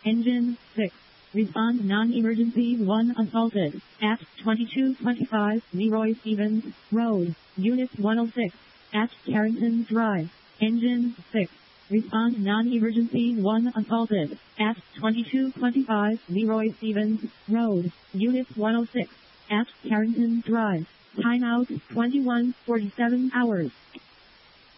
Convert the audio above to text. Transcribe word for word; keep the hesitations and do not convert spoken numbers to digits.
Engine six. Respond non-emergency one assaulted. At twenty-two twenty-five Leroy Stevens Road, Unit one oh six. At Carrington Drive. Engine six. Respond non-emergency one assaulted. At twenty-two twenty-five Leroy Stevens Road, Unit one oh six. At Carrington Drive. Timeout twenty-one forty-seven hours.